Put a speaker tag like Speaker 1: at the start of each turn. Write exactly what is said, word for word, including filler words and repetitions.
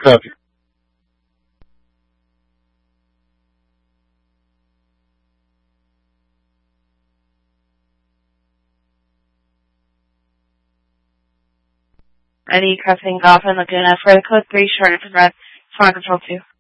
Speaker 1: Copy.
Speaker 2: Ready, crossing Golf and Laguna for the code three, short and progress, Flight Control two.